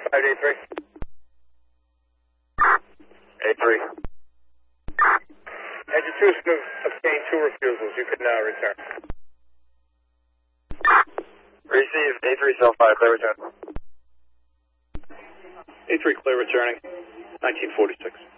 5 A3. A3. Engine 2 has obtained 2 refusals. You can now return. Receive A3 clear return. A3 clear returning. 1946.